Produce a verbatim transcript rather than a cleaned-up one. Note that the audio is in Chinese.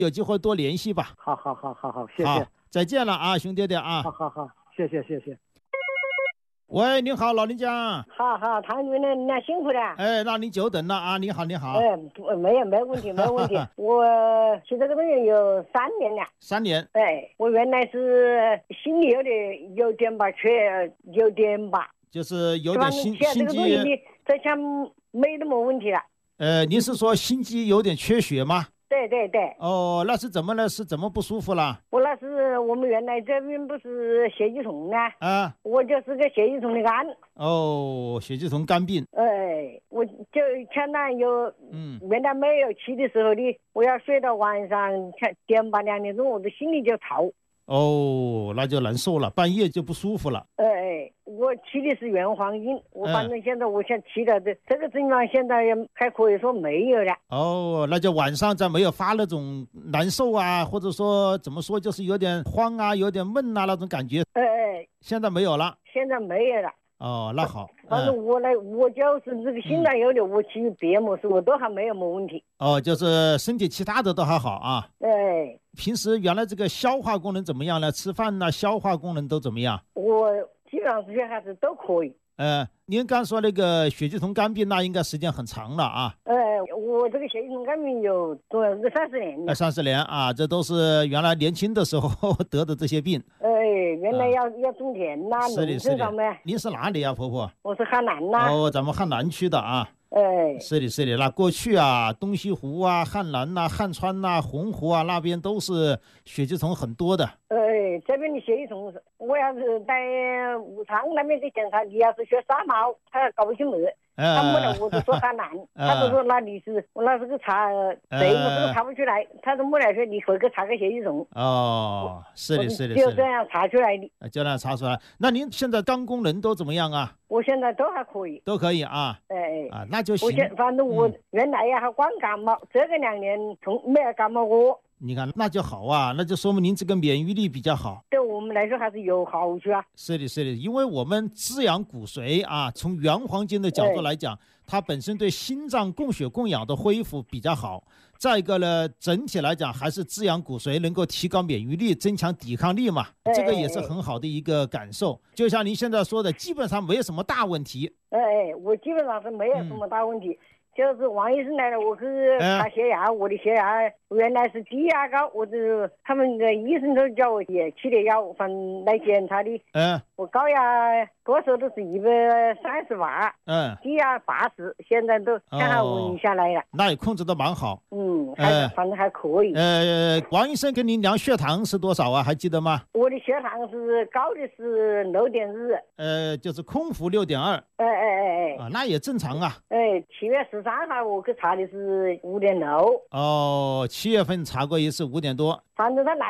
有机会多联系吧。 好好好好好，谢谢。 好，再见了啊，熊爹爹啊。 好好好，谢谢谢谢。 喂，你好，老人家。 好好，唐主任，那辛苦了。 哎，让你久等了啊！你好，你好。 哎，没有，没问题，没问题。我去这个东西有三年了。 三年。 哎，我原来是心里有点有点吧，缺有点吧， 就是有点心心肌。 这下没那么问题了。 呃，您是说心肌有点缺血吗？ 对对对。 哦，那是怎么了？是怎么不舒服了？ 我那是我们原来这边不是血气重啊， 啊， 我就是个血气重的肝。 哦，血气重肝病。 哎，我就前段有， 嗯， 原来没有气的时候的，我要睡到晚上点半两点钟，我的心里就燥。 哦，那就难受了，半夜就不舒服了。 哎，我起的是原黄金，我反正现在我想起了这这个症状，现在还可以说没有了。 哦，那就晚上再没有发那种难受啊，或者说怎么说，就是有点慌啊，有点闷啊那种感觉。 哎哎， 现在没有了。 现在没有了。 哦，那好。 反正我来，我就是这个心脏有点，我去别么事，我都还没有么问题。 哦，就是身体其他的都还好啊。 哎， 平时原来这个消化功能怎么样呢？吃饭呢，消化功能都怎么样？ 我基本上这些还是都可以。 呃，您刚说那个血气重肝病，那应该时间很长了啊。 呃，我这个血气重肝病有多少个三十年了？ 三十年啊，这都是原来年轻的时候得的这些病。 哎，原来要、啊、要种田呐，农村上面。 您是哪里啊，婆婆？ 我是汉南呐。 哦，咱们汉南区的啊。 哎， 是的，是的。那过去啊，东西湖啊、汉南呐、啊、汉川呐、啊、洪湖啊，那边都是血气重很多的。 哎，这边的血气重，我要是在武昌那边去检查，你要是学三毛，他搞不清门。他没来，我就说汉南，他就说那你是我那是个查谁我这个查不出来，他说没来说你回去查个血气重。 哦，是的，是的， 就这样查出来的。 就这样查出来。那您现在肝功能都怎么样啊？ 我现在都还可以。 都可以啊。 哎啊，那就行。 我现反正我原来呀还光感冒，嗯、这个两年从没有感冒过。 你看那就好啊，那就说明您这个免疫力比较好， 对我们来说还是有好处啊。 是的，是的，因为我们滋养骨髓啊，从原黄金的角度来讲，它本身对心脏供血供氧的恢复比较好。再一个呢，整体来讲还是滋养骨髓，能够提高免疫力，增强抵抗力嘛，这个也是很好的一个感受。就像您现在说的，基本上没有什么大问题。 哎，我基本上是没有什么大问题。嗯，就是王医生来了，我去查血压，嗯、我的血压原来是低压高，我就他们的医生都叫我也吃点药，反正来检查的。 嗯， 我高压多少都是一百三十八， 嗯， 低压八十，现在都刚好稳下来了。哦、 那也控制得蛮好。 嗯，还、呃、反正还可以。 呃，王医生给您量血糖是多少啊？还记得吗？ 我的血糖是高的是六点二。 呃，就是空腹六点二。 哎哎哎哎。 啊，那也正常啊。 哎，七月十三号我去查的是五点六。 哦，七月份查过一次五点多。 反正他来。